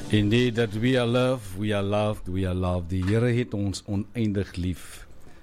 Indeed, that we are loved, we are loved, we are loved. Die Here het ons oneindig lief.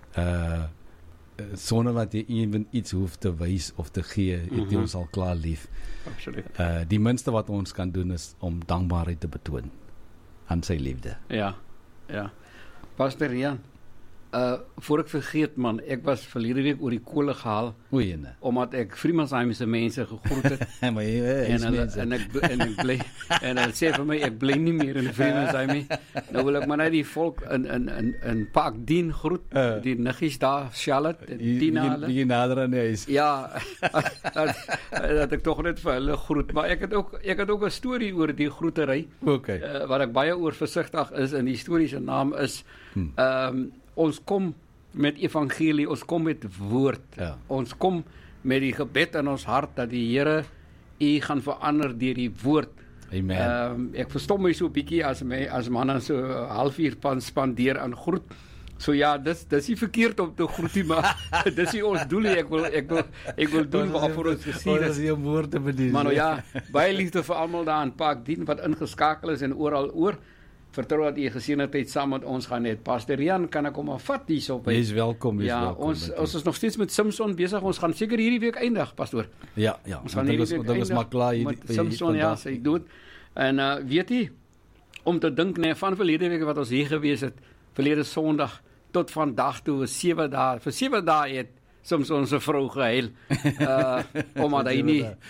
Sonder dat jy even iets hoef te wys of te gee, het jy ons al klaar lief. Absoluut. Die minste wat ons kan doen is om dankbaarheid te betoon aan sy liefde. Ja, ja. Pastor Jan, voor ek vergeet man, ek was verlede week oor die kole gehaal, omdat ek Freemansheim se mense gegroet het. Maar en hulle sê vir my, ek bly nie meer in Freemansheim nie. Nou wil ek maar net die volk in Park Dean groet, die niggies daar, Charlotte, en Tina. Die nader aan die huis. Ja, dat ek toch net vir hulle groet. Maar ek het ook 'n storie oor die groetery, waar ek baie oor versigtig is, en die storie se naam is, ons kom met evangelie, ons kom met woord. Ja. Ons kom met die gebed in ons hart dat die Here u gaan verander deur die woord. Amen. Ek verstom my so 'n bietjie as manne so 'n halfuur spandeer aan groet. So ja, dis nie verkeerd om te groet nie, maar dis nie ons doel nie. Ek wil doen waarvoor ons gesien is. Ons is woord te bedien. Maar nou ja, baie liefde vir almal daar in Park Dean wat ingeskakel is en oral oor. Vertrou dat jy geseënheid saam met ons gaan hê. Pastor Jan, kan ek hom afvat hierso by? Jy is welkom, jy is welkom. Ons is nog steeds met Simpson besig. Ons gaan seker hierdie week eindig, pastoor. Ja. Ons gaan hierdie week eindig maar klaar met Simpson, ja, sy dood. En weet jy, om te dink, van verlede week wat ons hier gewees het, verlede Sondag tot vandag toe, 7 dae, vir 7 dae het Simpson se vrou gehuil, omdat hy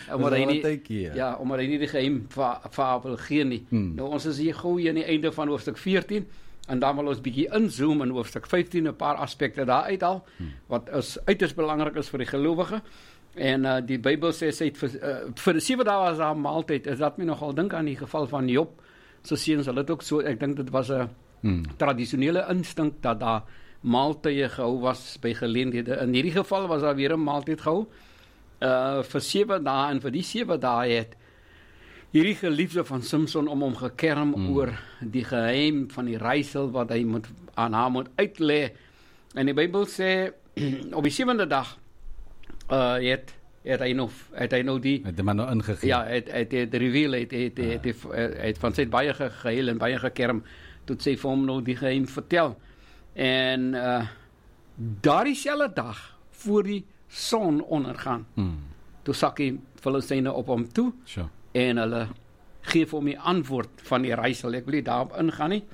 nie die geheim wil gee nie. Nou ons is hier gou hier aan die einde van hoofstuk 14, en dan wil ons bietjie inzoom in hoofstuk 15, 'n paar aspekte daar uithaal, wat is uiters belangrik is vir die gelowige. En die Bybel sê sy het vir die 7 dae was daar maaltyd, is dat my nogal dink aan die geval van Job, so seuns hulle het ook so, ek dink dit was 'n tradisionele instink dat daar maaltye gehou was by geleenthede. In hierdie geval was daar weer 'n maaltyd gehou vir 7 dae, en vir die 7 dae het hierdie geliefde van Simpson om hom gekerm oor die geheim van die raaisel wat hy aan haar moet uitlê. En die Bybel sê op die 7de dag het hy nou die het maar nou ingegee. Ja, het reveal, het van sy baie geheel en baie gekerm, tot sy vir hom nou die geheim vertel. En daardie selfde dag voor die son ondergaan, toe sak die Filistyne op hom toe, en hulle gee vir hom die antwoord van die raaisel. Ek wil nie daarop ingaan nie.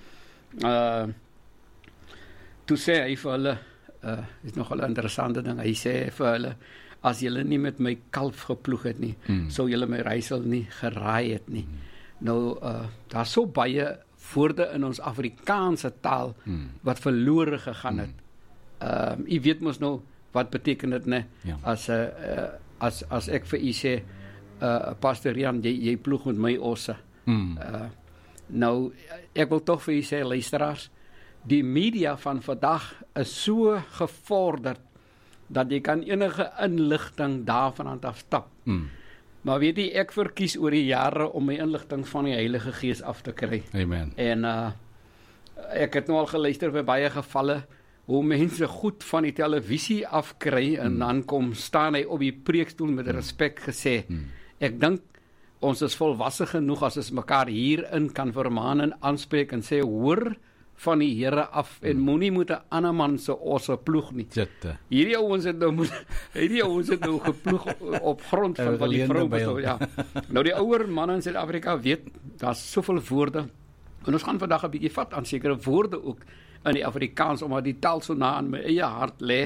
Toe sê hy vir hulle, is nog 'n interessante ding, hy sê vir hulle, as julle nie met my kalf geploeg het nie, sou julle my raaisel nie geraai het nie. Nou, daar so baie woorde in ons Afrikaanse taal wat verlore gegaan het. U weet mos nou wat beteken dit, né? Ja. As ek vir u sê, Pastor Jan, jy ploeg met my osse. Nou, ek wil tog vir u sê, luisteraars, die media van vandag is so gevorderd dat jy kan enige inligting daarvan afstap. Maar weet jy, ek verkies oor die jare om my inligting van die Heilige Gees af te kry. Amen. En ek het nou al geluister vir baie gevalle hoe mense goed van die televisie afkry, en dan kom staan hy op die preekstoel met respek gesê. Ek dink ons is volwasse genoeg as ons mekaar hierin kan vermaan en aanspreek en sê, hoor van die Here af, en moenie moet 'n ander man se osse ploeg nie. Hierdie ouens het nou geploeg op grond van die vrou. Ja. Nou die ouer manne in Suid-Afrika weet, daar's soveel woorde, en ons gaan vandag 'n bietjie vat aan sekere woorde ook in die Afrikaans, omdat die taal so na aan my eie hart lê.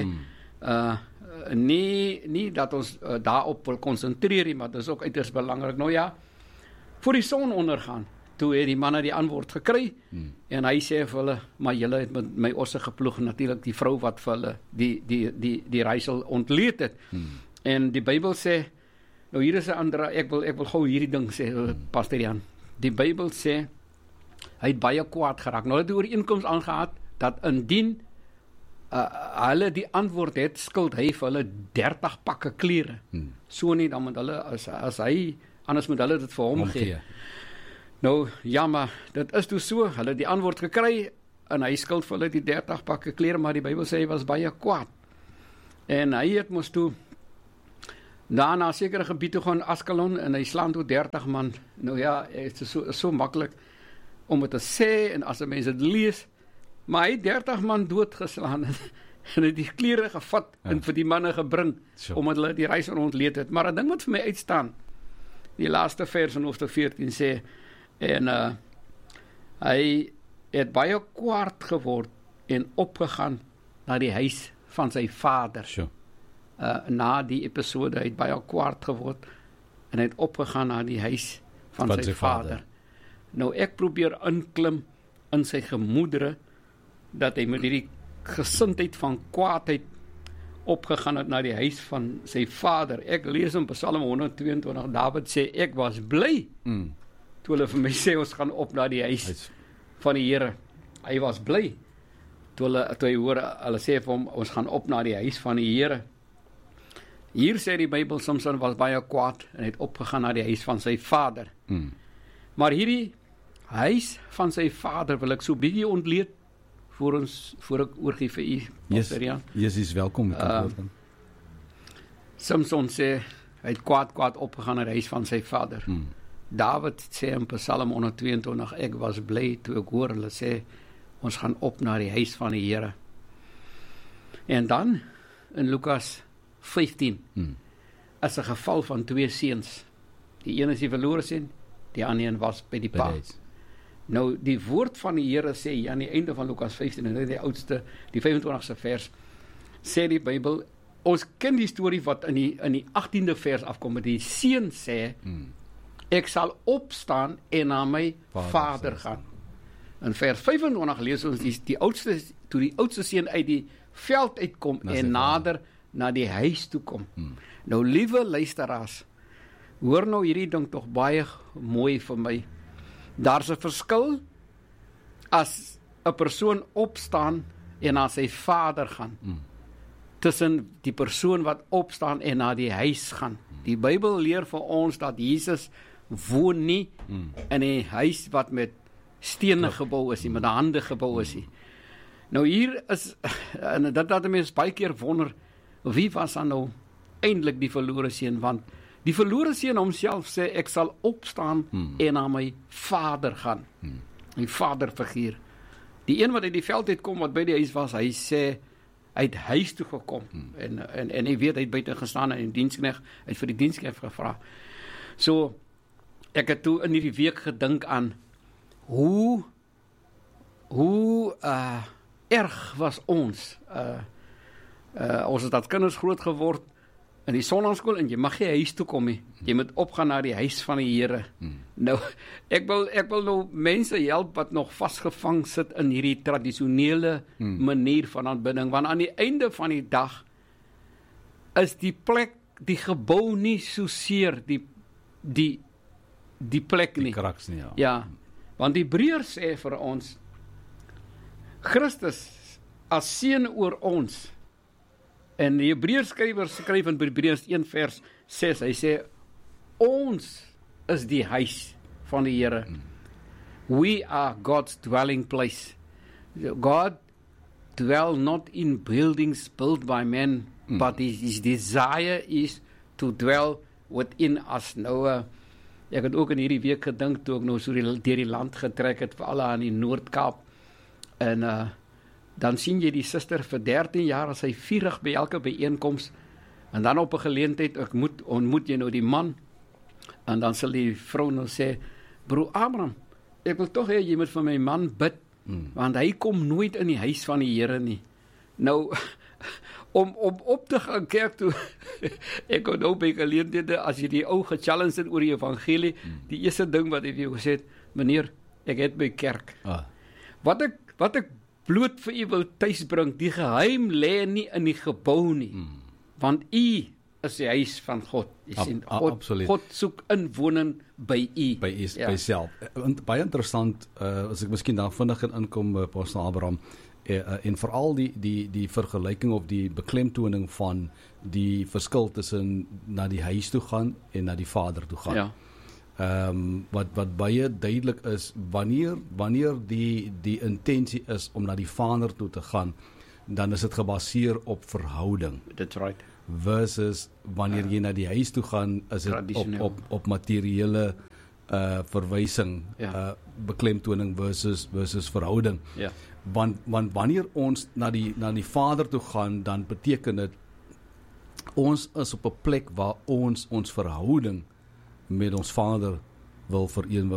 Nie dat ons daarop wil konsentreer, maar dit is ook uiters belangrik. Nou ja, voor die son ondergaan, toe het die manne die antwoord gekry, en hy sê vir hulle, maar julle het met my osse geploeg, natuurlik die vrou wat vir hulle die raaisel ontleed het. En die Bybel sê, nou hier is 'n ander, ek wil gou hierdie ding sê, Pastor Jan. Die Bybel sê, hy het baie kwaad geraak. Nou het die ooreenkoms aangehad, dat indien hulle die antwoord het, skuld hy vir hulle 30 pakke klere. So nie, dan moet hulle, as hy, anders moet hulle dit vir hom gee. Nou, ja, maar dit is toe so, hulle die antwoord gekry, en hy skuld vir hulle die 30 pakke klere, maar die Bybel sê hy was baie kwaad. En hy het mos toe daarna sekere gebied toe gaan Askelon, en hy slaan toe 30 man. Nou ja, het is so maklik. om het te sê, en as 'n mens dit lees, maar hy het 30 man doodgeslaan, en het die klere gevat, en vir die manne gebring, omdat hulle die reis ontleed het. Maar 'n ding wat vir my uitstaan, die laaste vers in hoofstuk 14 sê, en hy het baie kwaad geword, en opgegaan na die huis van sy vader. Na die episode, hy het baie kwaad geword, en hy het opgegaan na die huis van sy vader. Nou ek probeer inklim in sy gemoedere, dat hy met hierdie gesindheid van kwaadheid opgegaan het na die huis van sy vader. Ek lees in Psalm 122, David sê, ek was bly, toe hulle vir my sê, ons gaan op na die huis van die Here. Hy was bly, toe hy hoor, hulle sê vir hom, ons gaan op na die huis van die Here. Hier sê die Bybel, Samson was baie kwaad, en het opgegaan na die huis van sy vader. Maar hierdie huis van sy vader, wil ek so bietjie ontleed, voor ek oorgie vir u, Pastor Jan. Is welkom. Samson sê, hy het kwaad opgegaan na die huis van sy vader. David sê in Psalm 122, ek was bly toe ek hoor, hulle sê, ons gaan op na die huis van die Here. En dan, in Lukas 15, is 'n geval van 2 seuns. Die een is die verlore seun, die ander een was by die pa. Nou, die woord van die Here sê, aan die einde van Lukas 15, en die oudste, die 25ste vers, sê die Bybel, ons ken die storie wat in die 18de vers afkom, met die seun sê, ek sal opstaan en na my vader gaan. In vers 25 lees ons, toe die oudste seun uit die veld uitkom, en nader na die huis toe kom. Nou, liewe luisteraars, hoor nou hierdie ding tog baie mooi vir my. Daar's 'n verskil as 'n persoon opstaan en na sy vader gaan, tussen die persoon wat opstaan en na die huis gaan. Die Bybel leer vir ons dat Jesus woon nie in 'n huis wat met stene gebou is, met hande gebou is. Nou hier is, en dat die mense baie keer wonder, wie was dan nou eintlik die verlore seun? Want die verlore seun homself sê, ek sal opstaan en na my vader gaan. Die vaderfiguur. Die een wat uit die veld het kom, wat by die huis was, hy sê, hy het huis toe gekom. En hy weet, hy het buite gestaan en die diensknegt, hy het vir die diensknegt gevra. So, ek het toe in hierdie week gedink aan, hoe erg was ons. Ons het as kinders groot geword in die sonnaskool, en jy mag nie huis toe kom nie. Jy moet opgaan na die huis van die Here. Nou, ek wil nou mense help wat nog vasgevang sit in hierdie tradisionele manier van aanbidding, want aan die einde van die dag is die plek, die gebou nie soseer die plek nie. Die kraks nie, Ja, want die Hebreërs sê vir ons, Christus as seun oor ons. En die Hebreërs skryf in Hebreërs 1 vers 6, hy sê, ons is die huis van die Here. We are God's dwelling place. God dwell not in buildings built by men, but his desire is to dwell within us. Nou, ek het ook in hierdie week gedink, toe ek nou so deur die land getrek het, veral aan die Noord-Kaap, en dan sien jy die suster vir 13 jaar, as hy vurig by elke byeenkoms, en dan op 'n geleentheid, ontmoet jy nou die man, en dan sal die vrou nou sê, broer Abraham, ek wil tog hê, jy moet vir my man bid, want hy kom nooit in die huis van die Here nie. Nou, om op te gaan kerk toe, ek kon nou by geleenthede, as jy die ou gechallenge het oor die evangelie, die eerste ding wat hy vir jou gesê het, meneer, ek het by kerk. Wat ek bloot vir u wil tuisbring, die geheim lê nie in die gebou nie, want u is die huis van God. God soek inwoning by u. By self. Baie interessant, as ek miskien daar vinnig kan inkom, Pastor Abraham, en veral die vergelyking of die beklemtoning van die verskil tussen na die huis toe gaan en na die Vader toe gaan. Ja. Wat baie duidelik is, wanneer die intensie is om na die Vader toe te gaan, dan is dit gebaseer op verhouding. That's right. Versus wanneer jy na die huis toe gaan, is dit op materiële verwysing, beklemtoning versus verhouding. Ja. Want wanneer ons na die Vader toe gaan, dan beteken dit ons is op 'n plek waar ons verhouding met ons Vader wil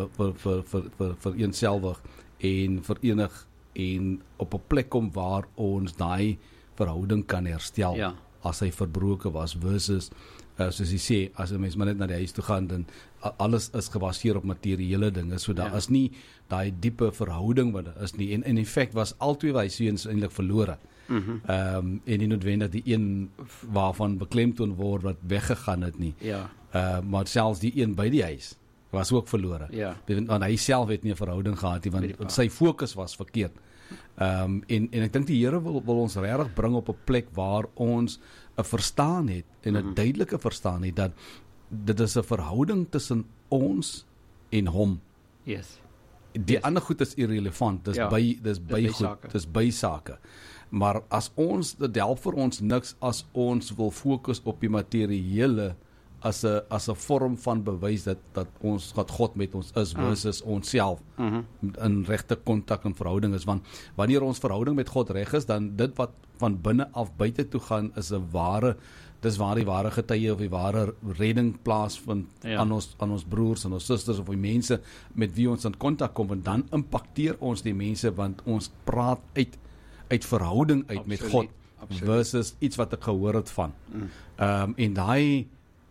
vereenselwig en verenig en op 'n plek kom waar ons daai verhouding kan herstel as hy verbroken was versus soos jy sê, as 'n mens maar net na die huis toe gaan, dan alles is gebaseer op materiële dinge, so daar is nie daai diepe verhouding wat daar is nie, en in effek was albei hy seuns eintlik verlore. En nie noodwendig die een waarvan beklemtoon word wat weggegaan het nie. Maar selfs die een by die huis was ook verlore. Want hy self het nie 'n verhouding gehad nie, want sy fokus was verkeerd. En ek dink die Here wil ons regtig bring op 'n plek waar ons 'n verstaan het en 'n duidelike verstaan het dat dit is 'n verhouding tussen ons en hom. Die ander goed is irrelevant, dis bysake. Maar as ons, dit help vir ons niks as ons wil fokus op die materiële as 'n vorm van bewys dat ons God met ons is versus ons self in regte kontak en verhouding is, want wanneer ons verhouding met God reg is, dan dit wat van binne af buite toe gaan is dis waar die ware getuie of die ware redding plaasvind aan ons broers en ons susters of die mense met wie ons in kontak kom, en dan impakteer ons die mense, want ons praat uit verhouding uit met God versus iets wat ek gehoor het van. En daai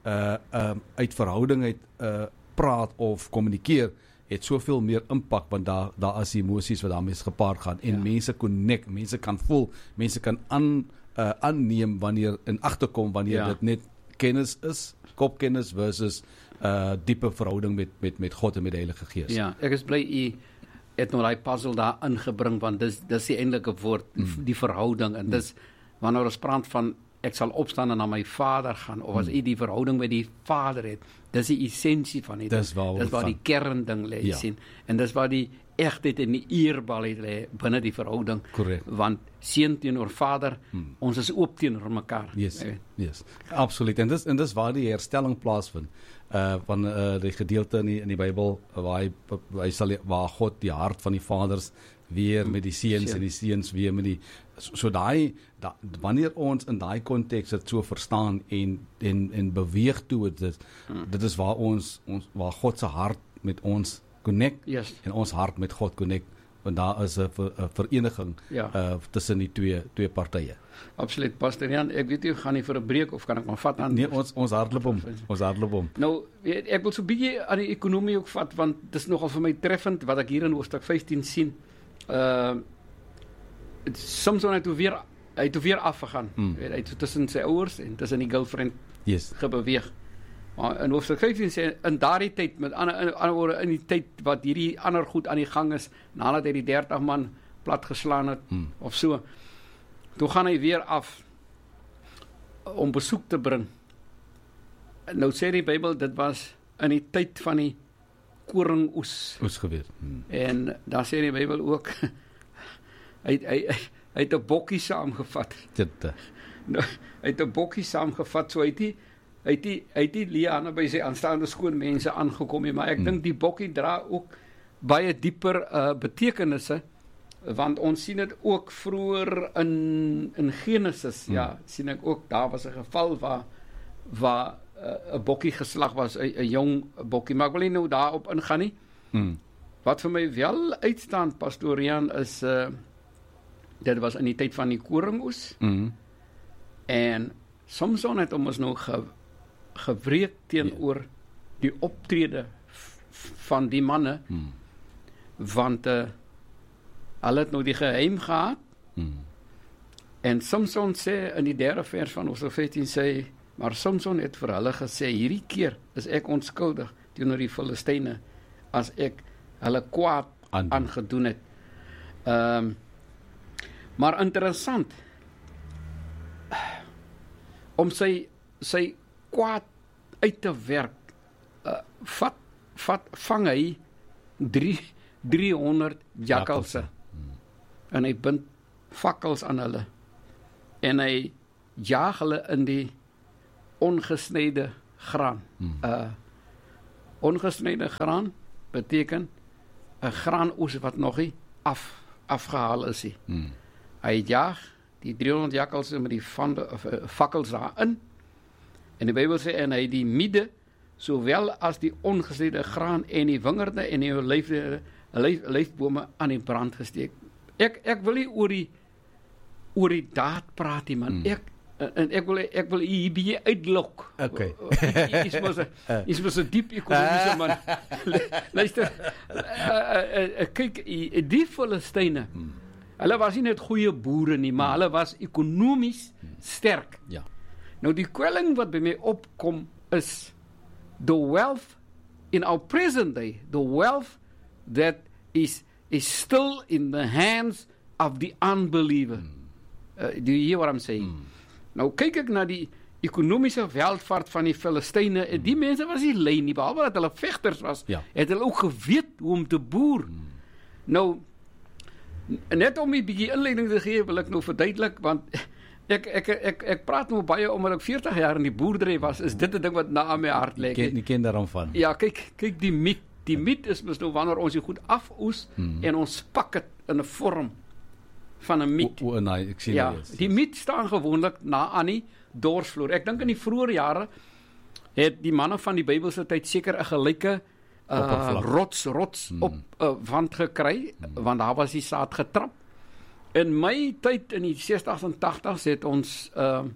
uit verhouding uit praat of kommunikeer het soveel meer impak, want daar is emosies wat daarmee gepaard gaan, en mense connect, mense kan voel, mense kan aanneem wanneer en agterkom wanneer dit net kennis is, kopkennis versus diepe verhouding met God en met die Heilige Gees. Ja, ek is bly u het nou daai puzzle daar ingebring, want dis die eintlike woord, die verhouding, en dis wanneer ons praat van ek sal opstaan en na my Vader gaan, of as u die verhouding met die Vader het, dis die essensie van dit. Dis waar die kernding lê, sien. En dis waar die egtheid en die eerbaarheid lê binne die verhouding. Correct. Want seun teenoor Vader, ons is oop teenoor mekaar. Yes. Absoluut. En dis waar die herstelling plaasvind. Van die gedeelte in die Bybel waar God die hart van die vaders weer met die seuns en die seuns weer met die wanneer ons in daai konteks dit so verstaan en beweeg toe dit is waar waar God se hart met ons connect en ons hart met God connect, want daar is 'n vereniging tussen die twee partye. Absoluut, Pastor Jan, ek weet jy gaan nie vir 'n breek of kan ek maar vat aan? Nee, ons hardloop om. Nou, ek wil so 'n bietjie aan die ekonomie ook vat, want dit is nogal vir my treffend wat ek hier in hoofstuk 15 sien. Samson het weer afgegaan. Hy het tussen sy ouers en tussen die girlfriend gebeweeg. Maar in hoofstuk 15 sê, in daardie tyd, met ander woorde, in die tyd wat hierdie ander goed aan die gang is, nadat hy die 30 man platgeslaan het, of so, toe gaan hy weer af om besoek te bring. Nou sê die Bybel, dit was in die tyd van die koringoes. Oes gewees. En daar sê die Bybel ook, hy het 'n bokkie saamgevat. Nou, hy het 'n bokkie saamgevat, so hy het die Liana by sy aanstaande skoon mense aangekom, maar ek dink die bokkie dra ook baie dieper betekenisse, want ons sien dit ook vroeër in Genesis, sien ek ook, daar was 'n geval waar 'n bokkie geslag was, 'n jong bokkie, maar ek wil nie nou daarop ingaan nie. Wat vir my wel uitstaan, Pastor Jan, is dit was in die tyd van die koringoes, en Samson het ons nou gewreek teenoor die optrede van die manne, want hulle het nou die geheim gehad, en Samson sê in die 3de vers van Hoofstuk 15 sê, maar Samson het vir hulle gesê, hierdie keer is ek onskuldig teenoor die Filistyne, as ek hulle kwaad aangedoen het. Maar interessant, om sy kwaad uit te werk, vang hy 300 jakkalse, en hy bind fakkels aan hulle, en hy jaag hulle in die ongesnyde graan. Ongesnyde graan beteken 'n graanoes wat nog nie afgehaal is nie. Hy jaag die 300 jakkalse met die fakkels daarin. En die Bybel sê, en hy die miede, sowel as die ongesnyde graan en die wingerde en die olyfbome aan die brand gesteek. Ek wil nie oor die daad praat nie, man. Ek wil hier bietjie uitlok. Okay. Is mos 'n diep ekonomiese man. Luister, kyk, die Filistyne, hulle was nie net goeie boere nie, maar hulle was ekonomies sterk. Ja. Nou die kwelling wat by my opkom is the wealth in our present day, the wealth that is still in the hands of the unbeliever. Do you hear what I'm saying? Nou kyk ek na die ekonomiese welvaart van die Filistyne, en die mense was nie lui nie, behalwe dat hulle vegters was, het hulle ook geweet hoe om te boer. Nou, net om 'n bietjie inleiding te gee, wil ek nou verduidelik, want ek praat nou baie omdat ek 40 jaar in die boerdery was, is dit 'n ding wat na aan my hart lê. Ek ken daarom van. Ja, kyk die miet. Die miet is mos nou wanneer ons die goed afoes en ons pak dit in 'n vorm van 'n miet. Nee, ek sien ja, dit. Die miet staan gewoonlik na aan die dorsvloer. Ek dink in die vroeë jare het die manne van die Bybelse tyd seker 'n gelyke rots op wand gekry, want daar was die saad getrap. In my tyd in die 60s en 80s het ons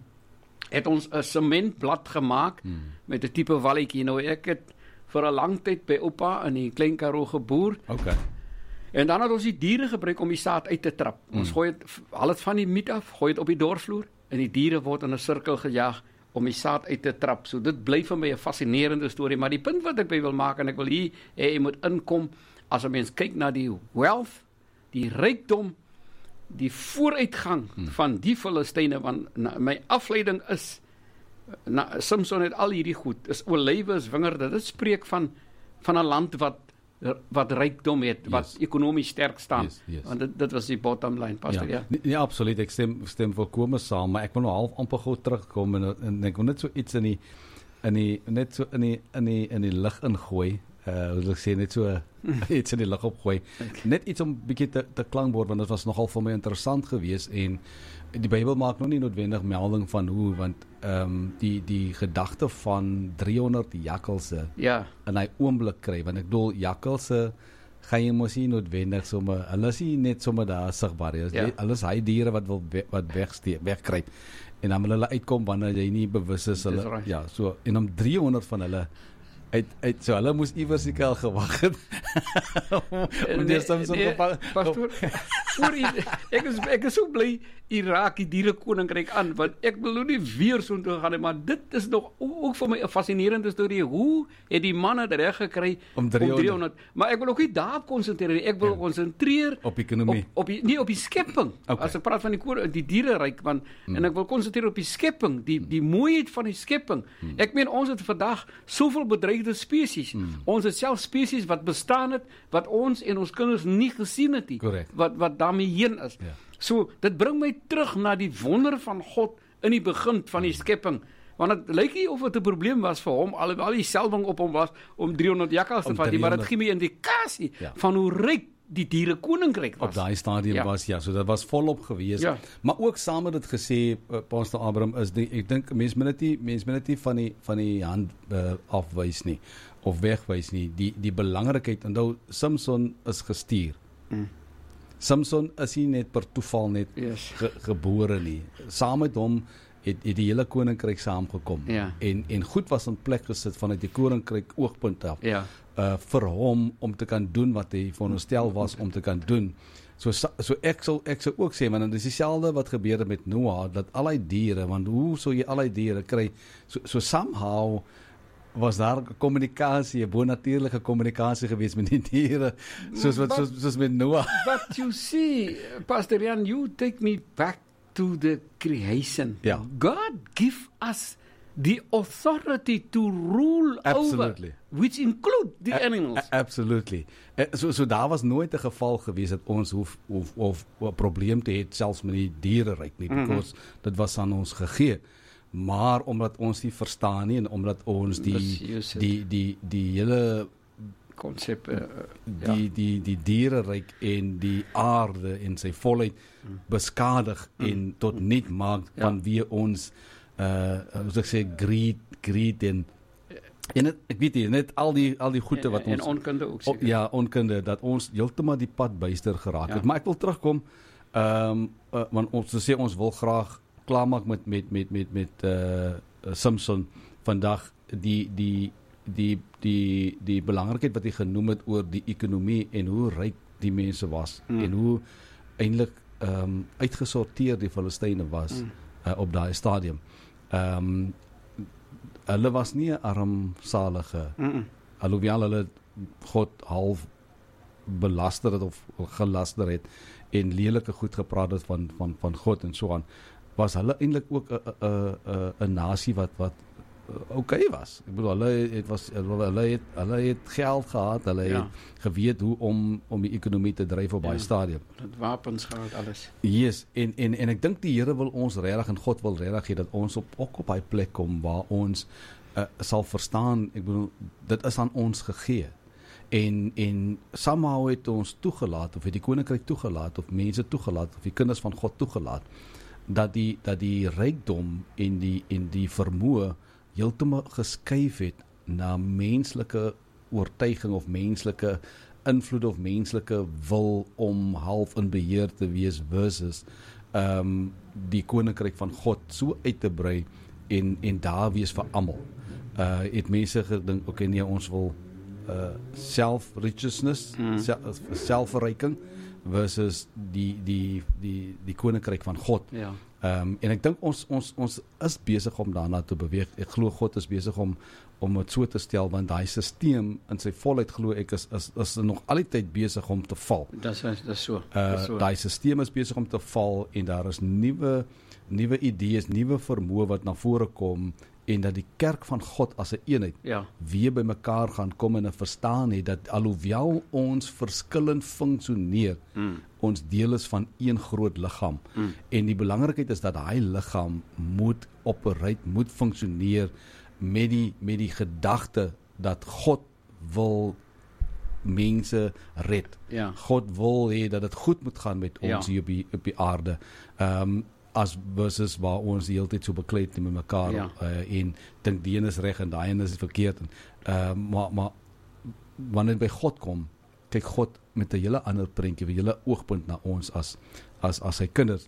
'n sementblad gemaak met 'n tipe walletjie. Nou ek het vir 'n lang tyd by oupa in die Klein Karoo geboer. Okay. En dan het ons die diere gebruik om die saad uit te trap. Ons gooi dit al het van die miet af, gooi dit op die dorsvloer en die diere word in 'n sirkel gejaag om die saad uit te trap. So dit bly vir my 'n fascinerende storie, maar die punt wat ek by wil maak, en ek wil hier jy moet inkom, as 'n mens kyk na die wealth, die rykdom, die vooruitgang van die Filistyne, want my afleiding is Samson het al hierdie goed, is olywe, is wingerde, dit spreek van 'n land wat rykdom het, wat ekonomies sterk staan. Yes. Want dit was die bottom line, pastor. Ja. Nee, absoluut, ek stem volkome saam, maar ek wil nou half amper gou terugkom en ek wil net so iets in die lig ingooi. Hoe ek sê, net so iets in die lig opgooi. Net iets om bietjie te klankbord, want dit was nogal vir my interessant geweest, en die Bybel maak nog nie noodwendig melding van hoe, want die gedagte van 300 jakkalse in hy oomblik kry, want ek bedoel, jakkalse gaan jy mos nie noodwendig sommer, hulle is nie net sommer daar sigbaar, hulle is hy diere wat wegkruip, en dan wil hulle uitkom wanneer jy nie bewus is, hulle, ja, so, en om 300 van hulle so hulle moes iewers seker al gewag het. Pastoor, ek is so bly Irak die diere koninkryk aan, want ek wil nie weer so toe gaan, maar dit is nog ook vir my 'n fascinerende storie. Hoe het die manne dit reg gekry om 300? Maar ek wil ook nie daarop konsentreer. Ek wil konsentreer op ekonomie. Op die skepping. Okay. As ek praat van die diereryk, want en ek wil konsentreer op die skepping, die mooiheid van die skepping. Ek meen, ons het vandag soveel bedreigde spesies. Ons het self spesies wat bestaan het, wat ons en ons kinders nie gesien het nie. Wat daarmee heen is. Ja. So, dit bring my terug na die wonder van God in die begin van die skepping. Want het lyk nie of het 'n probleem was vir hom, alhoewel die salwing op hom was om 300 jakkals te vat, maar dit gee my 'n indikasie van hoe ryk die diere koninkryk was. Op daai stadium was, so dit was volop gewees. Ja. Maar ook saam met dit gesê, Pastor Abraham, is ek dink mens moet nie van die hand afwys nie, of wegwys nie, die belangrikheid, onthou, Samson is gestuur. Samson is nie net per toeval net gebore nie. Saam met hom het die hele koninkryk saamgekom. En goed was in plek gesit vanuit die koninkryk oogpunt af. Vir hom om te kan doen wat hy veronderstel was om te kan doen. So ek sal ook sê, want dit is dieselfde wat gebeur het met Noah, dat al die diere, want hoe sou jy al die diere kry? So somehow was daar 'n kommunikasie, 'n bonatuurlike kommunikasie geweest met die diere, soos met Noah. But you see, Pastor Jan, you take me back to the creation. God give us the authority to rule over, which include the animals. Absolutely. So daar was nooit 'n geval geweest dat ons hoef 'n probleem te hê selfs met die diereryk nie, because dit was aan ons gegee. maar omdat ons nie verstaan nie en omdat ons die hele konsep die diereryk en die aarde en sy volheid beskadig en tot niet maak vanweë ons soos ek sê greed en ek weet nie, net al die goede wat ons en onkunde ook seker. Ja, onkunde dat ons heeltemal die pad byster geraak het. Maar ek wil terugkom want ons sê ons wil graag klaarmaak met Simpson vandag die belangrikheid wat hy genoem het oor die ekonomie en hoe ryk die mense was en hoe eintlik uitgesorteer die Filistyne was op daai stadium. Hulle was nie 'n armsalige alhoewel hulle God half belaster het of gelaster het en lelike goed gepraat het van God en so aan, was hulle eintlik ook 'n nasie wat okay was. Ek bedoel hulle het geld gehad, hulle het geweet hoe om die ekonomie te dryf op baie stadium. Het wapens gehad, alles. Yes, en ek dink die Here wil ons regtig en God wil regtig hê dat ons ook op daai plek kom waar ons sal verstaan, ek bedoel dit is aan ons gegee. En somehow het ons toegelaat of het die koninkryk toegelaat of mense toegelaat of die kinders van God toegelaat dat die rykdom en die vermoë heeltemal geskuif het na menslike oortuiging of menslike invloed of menslike wil om half in beheer te wees versus die koninkryk van God so uit te brei en daar wees vir almal. Het mense gedink, okay nee, ons wil self-righteousness, selfverryking versus die koninkryk van God. Ja. En ek dink ons is besig om daarna te beweeg. Ek glo God is besig om dit so te stel, want daai stelsel in sy volheid glo ek is nog altyd besig om te val. Dis so. Daai stelsel is besig om te val en daar is nuwe idees, nuwe vermoë wat na vore kom en dat die kerk van God as 'n eenheid weer by mekaar gaan kom en verstaan het dat alhoewel ons verskillend funksioneer, ons deel is van een groot liggaam. En die belangrikheid is dat daai liggaam moet operate, moet funksioneer met die gedagte dat God wil mense red. God wil hê dat dit goed moet gaan met ons hier op die aarde. As versus waar ons die hele tyd so beklei het met mekaar en dink die een is reg en die een is verkeerd. Maar wanneer by God kom, kyk God met 'n hele ander prentjie, 'n hele oogpunt na ons as sy kinders.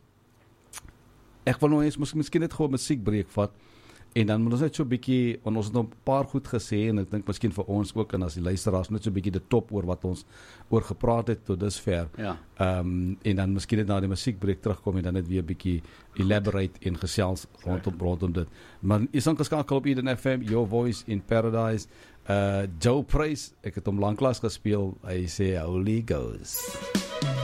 Ek wil nou eens miskien net gou 'n musiekbreek vat en dan moet ons net so 'n bietjie, want ons het nog 'n paar goed gesê en ek dink miskien vir ons ook en as die luisteraars net so 'n bietjie die top oor wat ons oor gepraat het tot dusver. En dan miskien net na die musiekbreek terugkom en dan net weer 'n bietjie elaborate en gesels rondom dit. Maar is aangeskakel op Eden FM, Your Voice in Paradise. Joe Price, ek het hom lanklaas gespeel. Hy sê Holy Ghost.